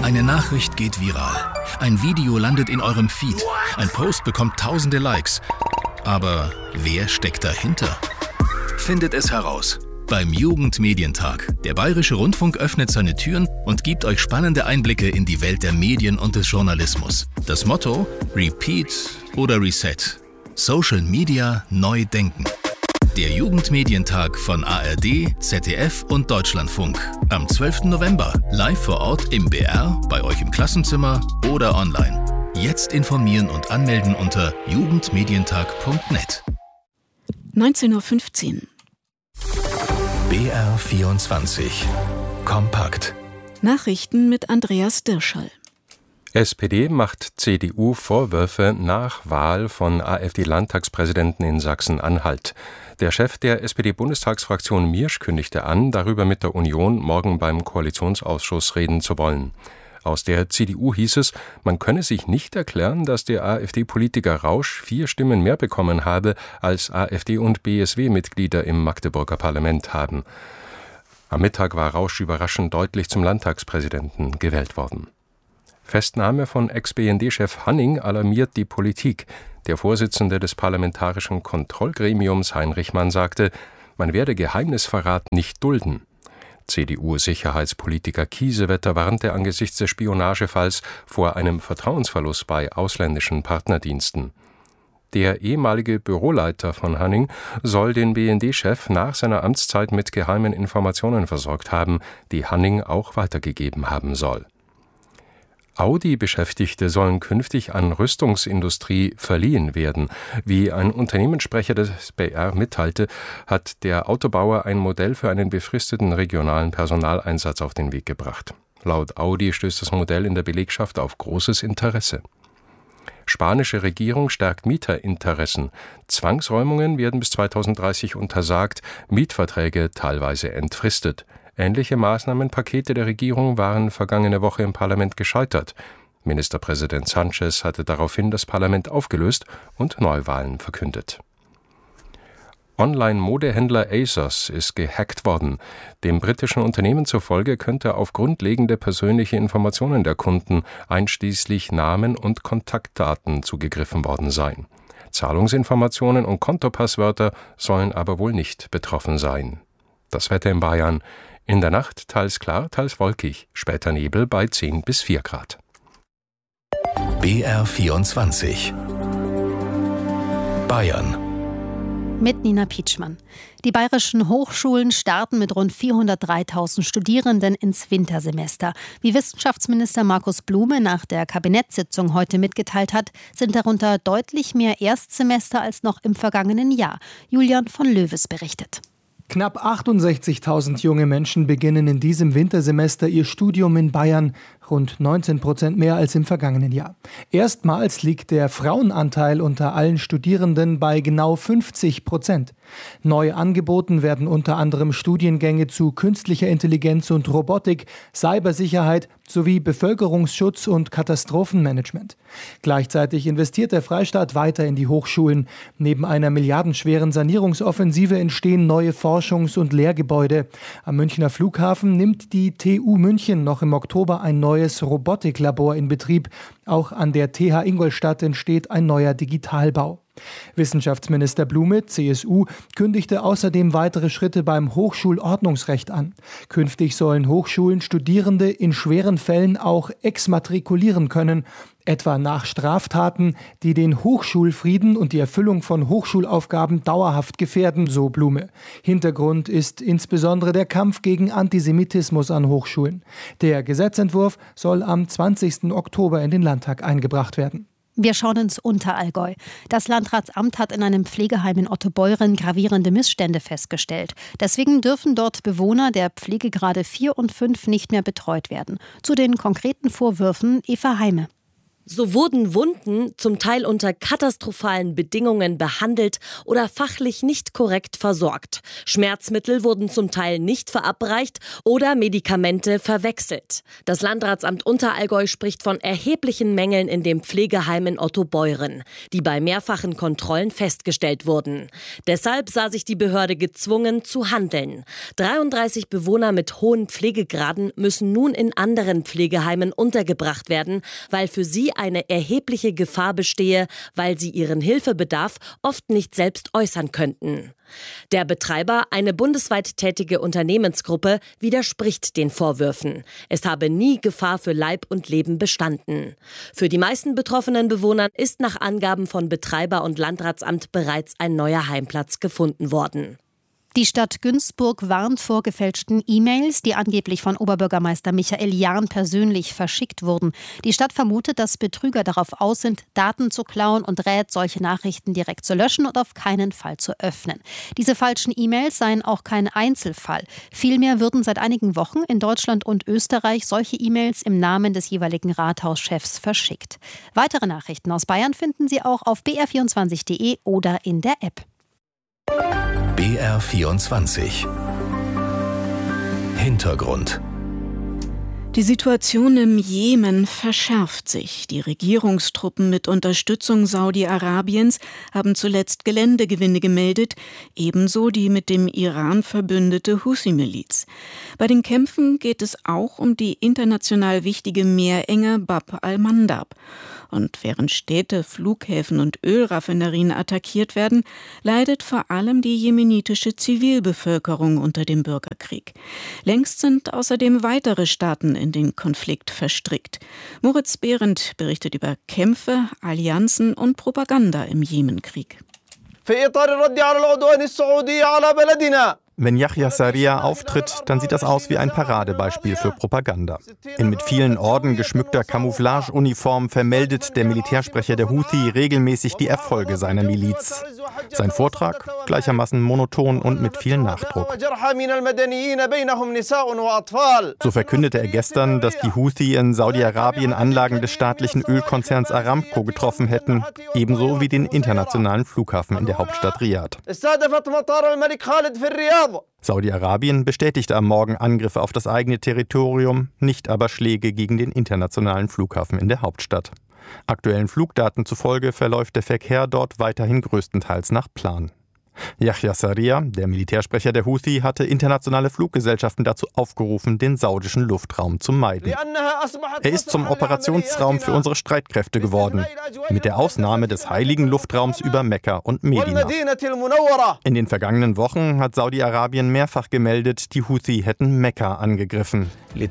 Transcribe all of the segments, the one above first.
Eine Nachricht geht viral. Ein Video landet in eurem Feed. Ein Post bekommt tausende Likes. Aber wer steckt dahinter? Findet es heraus beim Jugendmedientag. Der Bayerische Rundfunk öffnet seine Türen und gibt euch spannende Einblicke in die Welt der Medien und des Journalismus. Das Motto: Repeat oder Reset. Social Media neu denken. Der Jugendmedientag von ARD, ZDF und Deutschlandfunk. Am 12. November, live vor Ort im BR, bei euch im Klassenzimmer oder online. Jetzt informieren und anmelden unter jugendmedientag.net. 19.15 Uhr. BR24 Kompakt. Nachrichten mit Andreas Dirschall. SPD macht CDU Vorwürfe nach Wahl von AfD-Landtagspräsidenten in Sachsen-Anhalt. Der Chef der SPD-Bundestagsfraktion Miersch kündigte an, darüber mit der Union morgen beim Koalitionsausschuss reden zu wollen. Aus der CDU hieß es, man könne sich nicht erklären, dass der AfD-Politiker Rausch 4 Stimmen mehr bekommen habe, als AfD- und BSW-Mitglieder im Magdeburger Parlament haben. Am Mittag war Rausch überraschend deutlich zum Landtagspräsidenten gewählt worden. Festnahme von Ex-BND-Chef Hanning alarmiert die Politik. Der Vorsitzende des Parlamentarischen Kontrollgremiums Heinrich Mann sagte, man werde Geheimnisverrat nicht dulden. CDU-Sicherheitspolitiker Kiesewetter warnte angesichts des Spionagefalls vor einem Vertrauensverlust bei ausländischen Partnerdiensten. Der ehemalige Büroleiter von Hanning soll den BND-Chef nach seiner Amtszeit mit geheimen Informationen versorgt haben, die Hanning auch weitergegeben haben soll. Audi-Beschäftigte sollen künftig an Rüstungsindustrie verliehen werden. Wie ein Unternehmenssprecher des BR mitteilte, hat der Autobauer ein Modell für einen befristeten regionalen Personaleinsatz auf den Weg gebracht. Laut Audi stößt das Modell in der Belegschaft auf großes Interesse. Spanische Regierung stärkt Mieterinteressen. Zwangsräumungen werden bis 2030 untersagt, Mietverträge teilweise entfristet. Ähnliche Maßnahmenpakete der Regierung waren vergangene Woche im Parlament gescheitert. Ministerpräsident Sánchez hatte daraufhin das Parlament aufgelöst und Neuwahlen verkündet. Online-Modehändler ASOS ist gehackt worden. Dem britischen Unternehmen zufolge könnte auf grundlegende persönliche Informationen der Kunden, einschließlich Namen und Kontaktdaten, zugegriffen worden sein. Zahlungsinformationen und Kontopasswörter sollen aber wohl nicht betroffen sein. Das Wetter in Bayern: in der Nacht teils klar, teils wolkig, später Nebel bei 10 bis 4 Grad. BR24 Bayern. Mit Nina Pietschmann. Die bayerischen Hochschulen starten mit rund 403.000 Studierenden ins Wintersemester. Wie Wissenschaftsminister Markus Blume nach der Kabinettssitzung heute mitgeteilt hat, sind darunter deutlich mehr Erstsemester als noch im vergangenen Jahr. Julian von Löwes berichtet. Knapp 68.000 junge Menschen beginnen in diesem Wintersemester ihr Studium in Bayern, rund 19% mehr als im vergangenen Jahr. Erstmals liegt der Frauenanteil unter allen Studierenden bei genau 50%. Neu angeboten werden unter anderem Studiengänge zu künstlicher Intelligenz und Robotik, Cybersicherheit sowie Bevölkerungsschutz und Katastrophenmanagement. Gleichzeitig investiert der Freistaat weiter in die Hochschulen. Neben einer milliardenschweren Sanierungsoffensive entstehen neue Forschungs- und Lehrgebäude. Am Münchner Flughafen nimmt die TU München noch im Oktober ein neues Robotiklabor in Betrieb. Auch an der TH Ingolstadt entsteht ein neuer Digitalbau. Wissenschaftsminister Blume, CSU, kündigte außerdem weitere Schritte beim Hochschulordnungsrecht an. Künftig sollen Hochschulen Studierende in schweren Fällen auch exmatrikulieren können, etwa nach Straftaten, die den Hochschulfrieden und die Erfüllung von Hochschulaufgaben dauerhaft gefährden, so Blume. Hintergrund ist insbesondere der Kampf gegen Antisemitismus an Hochschulen. Der Gesetzentwurf soll am 20. Oktober in den Landtag eingebracht werden. Wir schauen ins Unterallgäu. Das Landratsamt hat in einem Pflegeheim in Ottobeuren gravierende Missstände festgestellt. Deswegen dürfen dort Bewohner der Pflegegrade 4 und 5 nicht mehr betreut werden. Zu den konkreten Vorwürfen Eva Heime. So wurden Wunden zum Teil unter katastrophalen Bedingungen behandelt oder fachlich nicht korrekt versorgt. Schmerzmittel wurden zum Teil nicht verabreicht oder Medikamente verwechselt. Das Landratsamt Unterallgäu spricht von erheblichen Mängeln in dem Pflegeheim in Ottobeuren, die bei mehrfachen Kontrollen festgestellt wurden. Deshalb sah sich die Behörde gezwungen zu handeln. 33 Bewohner mit hohen Pflegegraden müssen nun in anderen Pflegeheimen untergebracht werden, weil für sie eine erhebliche Gefahr bestehe, weil sie ihren Hilfebedarf oft nicht selbst äußern könnten. Der Betreiber, eine bundesweit tätige Unternehmensgruppe, widerspricht den Vorwürfen. Es habe nie Gefahr für Leib und Leben bestanden. Für die meisten betroffenen Bewohner ist nach Angaben von Betreiber und Landratsamt bereits ein neuer Heimplatz gefunden worden. Die Stadt Günzburg warnt vor gefälschten E-Mails, die angeblich von Oberbürgermeister Michael Jahn persönlich verschickt wurden. Die Stadt vermutet, dass Betrüger darauf aus sind, Daten zu klauen und rät, solche Nachrichten direkt zu löschen und auf keinen Fall zu öffnen. Diese falschen E-Mails seien auch kein Einzelfall. Vielmehr würden seit einigen Wochen in Deutschland und Österreich solche E-Mails im Namen des jeweiligen Rathauschefs verschickt. Weitere Nachrichten aus Bayern finden Sie auch auf br24.de oder in der App. BR24 Hintergrund. Die Situation im Jemen verschärft sich. Die Regierungstruppen mit Unterstützung Saudi-Arabiens haben zuletzt Geländegewinne gemeldet, ebenso die mit dem Iran verbündete Houthi-Miliz. Bei den Kämpfen geht es auch um die international wichtige Meerenge Bab al-Mandab. Und während Städte, Flughäfen und Ölraffinerien attackiert werden, leidet vor allem die jemenitische Zivilbevölkerung unter dem Bürgerkrieg. Längst sind außerdem weitere Staaten in den Konflikt verstrickt. Moritz Behrendt berichtet über Kämpfe, Allianzen und Propaganda im Jemenkrieg. Wenn Yahya Sarriya auftritt, dann sieht das aus wie ein Paradebeispiel für Propaganda. In mit vielen Orden geschmückter Camouflageuniform vermeldet der Militärsprecher der Houthi regelmäßig die Erfolge seiner Miliz. Sein Vortrag gleichermaßen monoton und mit viel Nachdruck. So verkündete er gestern, dass die Houthi in Saudi-Arabien Anlagen des staatlichen Ölkonzerns Aramco getroffen hätten, ebenso wie den internationalen Flughafen in der Hauptstadt Riad. Saudi-Arabien bestätigte am Morgen Angriffe auf das eigene Territorium, nicht aber Schläge gegen den internationalen Flughafen in der Hauptstadt. Aktuellen Flugdaten zufolge verläuft der Verkehr dort weiterhin größtenteils nach Plan. Yahya Sarriya, der Militärsprecher der Houthi, hatte internationale Fluggesellschaften dazu aufgerufen, den saudischen Luftraum zu meiden. Er ist zum Operationsraum für unsere Streitkräfte geworden, mit der Ausnahme des heiligen Luftraums über Mekka und Medina. In den vergangenen Wochen hat Saudi-Arabien mehrfach gemeldet, die Houthi hätten Mekka angegriffen.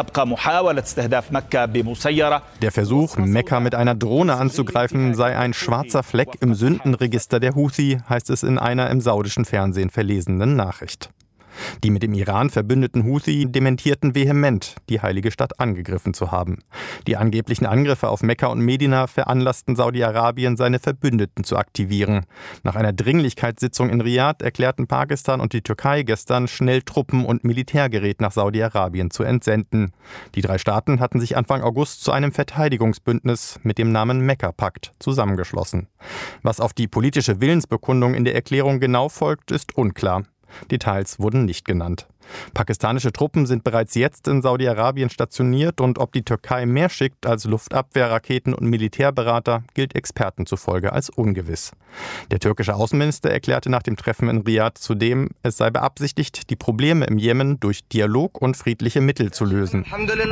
Der Versuch, Mekka mit einer Drohne anzugreifen, sei ein schwarzer Fleck im Sündenregister der Houthi, heißt es in einer im saudischen Fernsehen verlesenen Nachricht. Die mit dem Iran verbündeten Houthi dementierten vehement, die heilige Stadt angegriffen zu haben. Die angeblichen Angriffe auf Mekka und Medina veranlassten Saudi-Arabien, seine Verbündeten zu aktivieren. Nach einer Dringlichkeitssitzung in Riad erklärten Pakistan und die Türkei gestern, schnell Truppen und Militärgerät nach Saudi-Arabien zu entsenden. Die drei Staaten hatten sich Anfang August zu einem Verteidigungsbündnis mit dem Namen Mekka-Pakt zusammengeschlossen. Was auf die politische Willensbekundung in der Erklärung genau folgt, ist unklar. Details wurden nicht genannt. Pakistanische Truppen sind bereits jetzt in Saudi-Arabien stationiert und ob die Türkei mehr schickt als Luftabwehrraketen und Militärberater, gilt Experten zufolge als ungewiss. Der türkische Außenminister erklärte nach dem Treffen in Riad zudem, es sei beabsichtigt, die Probleme im Jemen durch Dialog und friedliche Mittel zu lösen.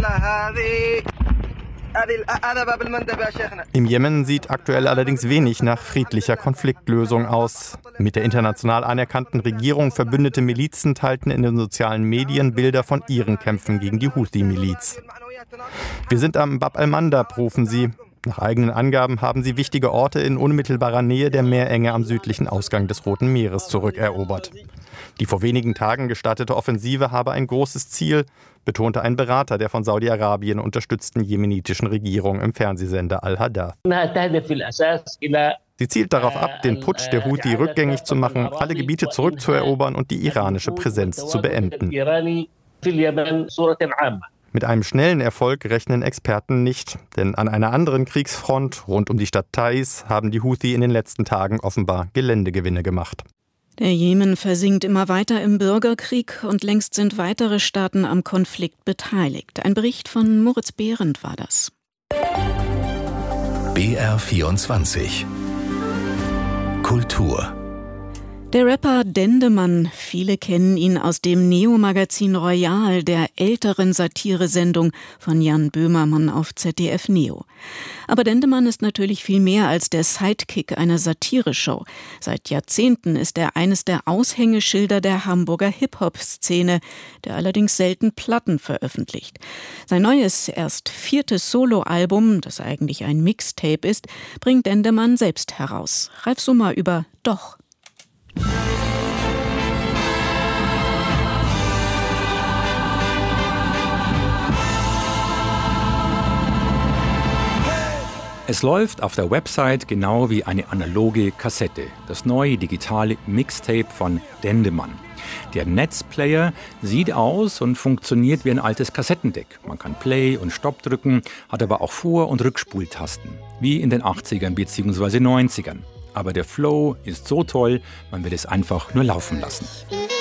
Im Jemen sieht aktuell allerdings wenig nach friedlicher Konfliktlösung aus. Mit der international anerkannten Regierung verbündete Milizen teilten in den sozialen Medien Bilder von ihren Kämpfen gegen die Houthi-Miliz. Wir sind am Bab al-Mandab, rufen sie. Nach eigenen Angaben haben sie wichtige Orte in unmittelbarer Nähe der Meerenge am südlichen Ausgang des Roten Meeres zurückerobert. Die vor wenigen Tagen gestartete Offensive habe ein großes Ziel, betonte ein Berater der von Saudi-Arabien unterstützten jemenitischen Regierung im Fernsehsender Al-Hadath. Sie zielt darauf ab, den Putsch der Houthi rückgängig zu machen, alle Gebiete zurückzuerobern und die iranische Präsenz zu beenden. Mit einem schnellen Erfolg rechnen Experten nicht, denn an einer anderen Kriegsfront rund um die Stadt Taiz haben die Houthi in den letzten Tagen offenbar Geländegewinne gemacht. Der Jemen versinkt immer weiter im Bürgerkrieg und längst sind weitere Staaten am Konflikt beteiligt. Ein Bericht von Moritz Behrendt war das. BR24 Kultur. Der Rapper Dendemann, viele kennen ihn aus dem Neo-Magazin Royal, der älteren Satiresendung von Jan Böhmermann auf ZDF Neo. Aber Dendemann ist natürlich viel mehr als der Sidekick einer Satireshow. Seit Jahrzehnten ist er eines der Aushängeschilder der Hamburger Hip-Hop-Szene, der allerdings selten Platten veröffentlicht. Sein neues, erst 4. Soloalbum, das eigentlich ein Mixtape ist, bringt Dendemann selbst heraus. Ralf Summer über Doch. Es läuft auf der Website genau wie eine analoge Kassette, das neue digitale Mixtape von Dendemann. Der Netzplayer sieht aus und funktioniert wie ein altes Kassettendeck. Man kann Play und Stop drücken, hat aber auch Vor- und Rückspultasten, wie in den 80ern bzw. 90ern. Aber der Flow ist so toll, man will es einfach nur laufen lassen.